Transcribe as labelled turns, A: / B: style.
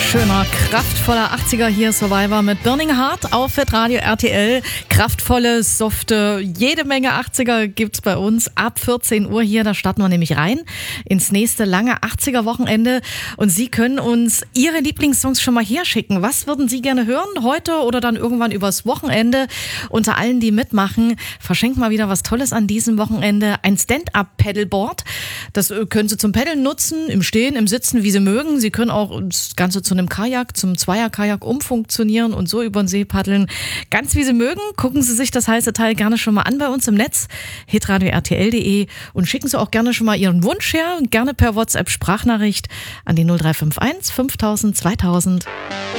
A: Schöner, kraftvoller 80er hier, Survivor mit Burning Heart auf Radio RTL. Kraftvolle, softe, jede Menge 80er gibt's bei uns ab 14 Uhr hier. Da starten wir nämlich rein ins nächste lange 80er-Wochenende. Und Sie können uns Ihre Lieblingssongs schon mal herschicken. Was würden Sie gerne hören heute oder dann irgendwann übers Wochenende? Unter allen, die mitmachen, verschenken wir wieder was Tolles an diesem Wochenende. Ein Stand-Up-Paddleboard. Das können Sie zum Paddeln nutzen, im Stehen, im Sitzen, wie Sie mögen. Sie können auch das Ganze zu einem Kajak, zum Zweier-Kajak umfunktionieren und so über den See paddeln. Ganz wie Sie mögen. Gucken Sie sich das heiße Teil gerne schon mal an bei uns im Netz, hitradio rtl.de, und schicken Sie auch gerne schon mal Ihren Wunsch her, gerne per WhatsApp-Sprachnachricht an die 0351 5000 2000.